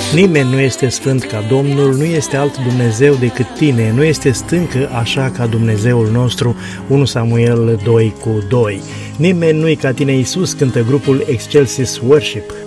Nimeni nu este sfânt ca Domnul, nu este alt Dumnezeu decât tine, nu este stâncă așa ca Dumnezeul nostru, 1 Samuel 2:2. Nimeni nu-i ca tine, Iisus, cântă grupul Excelsis Worship.